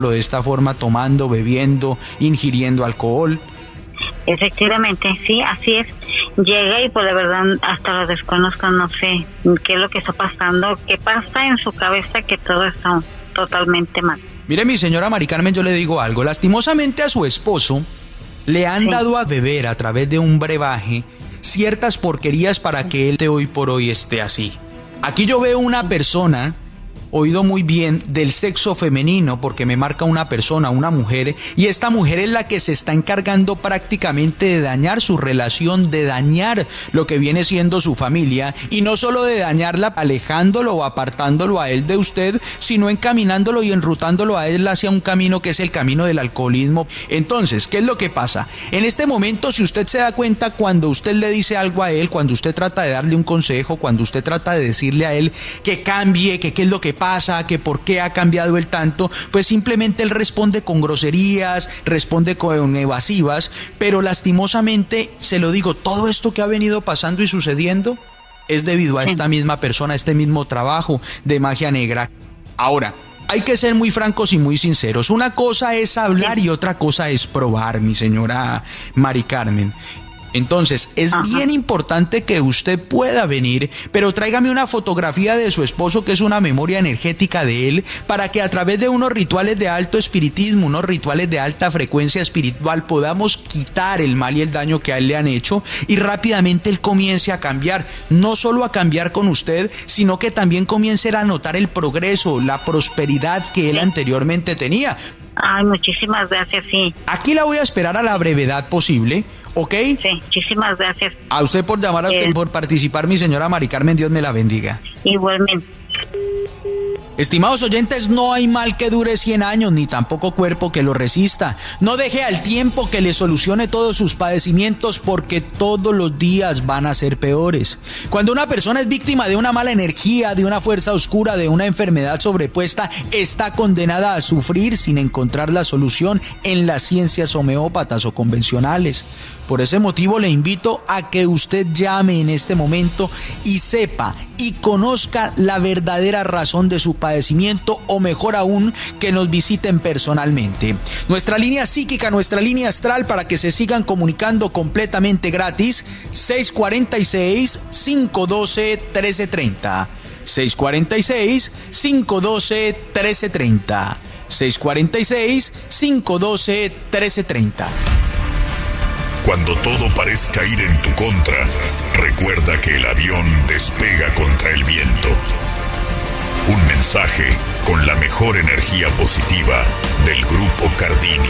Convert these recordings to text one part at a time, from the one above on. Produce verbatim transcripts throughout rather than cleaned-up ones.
de esta forma, tomando, bebiendo, ingiriendo alcohol. Efectivamente, sí, así es. Llega y pues de verdad hasta lo desconozco, no sé qué es lo que está pasando, qué pasa en su cabeza, que todo está totalmente mal. Mire, mi señora Mari Carmen, yo le digo algo. Lastimosamente a su esposo le han sí. dado a beber a través de un brebaje ciertas porquerías para que él de hoy por hoy esté así. Aquí yo veo una persona, oído muy bien, del sexo femenino, porque me marca una persona, una mujer, y esta mujer es la que se está encargando prácticamente de dañar su relación, de dañar lo que viene siendo su familia, y no solo de dañarla alejándolo o apartándolo a él de usted, sino encaminándolo y enrutándolo a él hacia un camino que es el camino del alcoholismo. Entonces, ¿qué es lo que pasa? En este momento, si usted se da cuenta, cuando usted le dice algo a él, cuando usted trata de darle un consejo, cuando usted trata de decirle a él que cambie, que qué es lo que pasa, que por qué ha cambiado él tanto, pues simplemente él responde con groserías, responde con evasivas, pero lastimosamente, se lo digo, todo esto que ha venido pasando y sucediendo es debido a esta misma persona, a este mismo trabajo de magia negra. Ahora, hay que ser muy francos y muy sinceros. Una cosa es hablar y otra cosa es probar, mi señora Mari Carmen. Entonces, es Ajá. bien importante que usted pueda venir, pero tráigame una fotografía de su esposo, que es una memoria energética de él, para que a través de unos rituales de alto espiritismo, unos rituales de alta frecuencia espiritual, podamos quitar el mal y el daño que a él le han hecho, y rápidamente él comience a cambiar, no solo a cambiar con usted, sino que también comience a notar el progreso, la prosperidad que él anteriormente tenía. Ay, muchísimas gracias, sí. Aquí la voy a esperar a la brevedad posible, ¿ok? Sí, muchísimas gracias. A usted por llamar, a usted eh, por participar, mi señora Mari Carmen, Dios me la bendiga. Igualmente. Estimados oyentes, no hay mal que dure cien años, ni tampoco cuerpo que lo resista. No deje al tiempo que le solucione todos sus padecimientos, porque todos los días van a ser peores. Cuando una persona es víctima de una mala energía, de una fuerza oscura, de una enfermedad sobrepuesta, está condenada a sufrir sin encontrar la solución en las ciencias homeópatas o convencionales. Por ese motivo le invito a que usted llame en este momento y sepa y conozca la verdadera razón de su padecimiento, o mejor aún, que nos visiten personalmente. Nuestra línea psíquica, nuestra línea astral, para que se sigan comunicando completamente gratis, seis cuatro seis, cinco uno dos, uno tres tres cero. seis cuatro seis, cinco uno dos, uno tres tres cero. seis cuatro seis, cinco uno dos, uno tres tres cero. Cuando todo parezca ir en tu contra, recuerda que el avión despega contra el viento. Un mensaje con la mejor energía positiva del Grupo Cardini.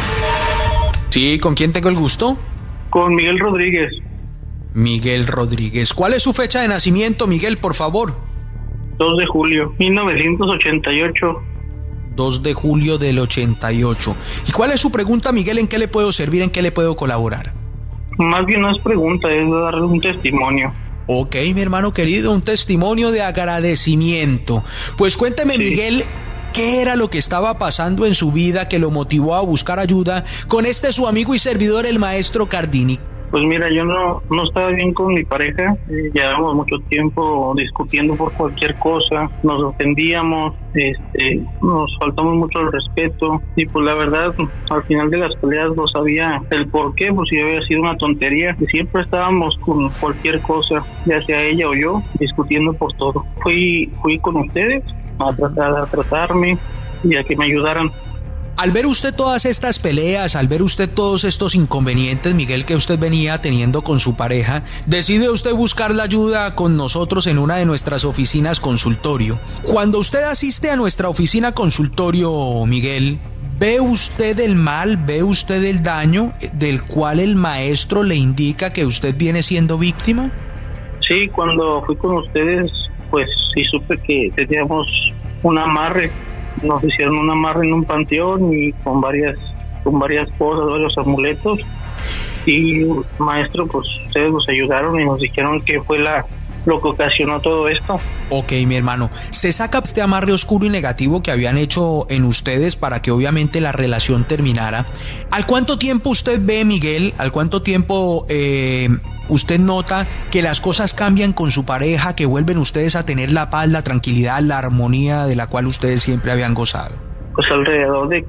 Sí, ¿con quién tengo el gusto? Con Miguel Rodríguez. Miguel Rodríguez. ¿Cuál es su fecha de nacimiento, Miguel, por favor? dos de julio, mil novecientos ochenta y ocho. dos de julio del ochenta y ocho. ¿Y cuál es su pregunta, Miguel? ¿En qué le puedo servir? ¿En qué le puedo colaborar? Más bien no es pregunta, es darle un testimonio. Ok, mi hermano querido, un testimonio de agradecimiento. Pues cuénteme, sí. Miguel, ¿qué era lo que estaba pasando en su vida que lo motivó a buscar ayuda con este su amigo y servidor, el maestro Cardini? Pues mira, yo no, no estaba bien con mi pareja, eh, llevábamos mucho tiempo discutiendo por cualquier cosa, nos ofendíamos, este, nos faltamos mucho el respeto, y pues la verdad, al final de las peleas no sabía el por qué, pues si había sido una tontería, y siempre estábamos con cualquier cosa, ya sea ella o yo, discutiendo por todo. Fui, fui con ustedes a tratar, a tratarme y a que me ayudaran. Al ver usted todas estas peleas, al ver usted todos estos inconvenientes, Miguel, que usted venía teniendo con su pareja, decide usted buscar la ayuda con nosotros en una de nuestras oficinas consultorio. Cuando usted asiste a nuestra oficina consultorio, Miguel, ¿ve usted el mal, ve usted el daño del cual el maestro le indica que usted viene siendo víctima? Sí, cuando fui con ustedes, pues sí supe que teníamos un amarre. Nos hicieron un amarre en un panteón y con varias con varias cosas, varios amuletos, y maestro, pues ustedes nos ayudaron y nos dijeron que fue la lo que ocasionó todo esto. Ok, mi hermano, se saca este amarre oscuro y negativo que habían hecho en ustedes para que obviamente la relación terminara. ¿Al cuánto tiempo usted ve, Miguel, al cuánto tiempo eh, usted nota que las cosas cambian con su pareja, que vuelven ustedes a tener la paz, la tranquilidad, la armonía de la cual ustedes siempre habían gozado? pues alrededor de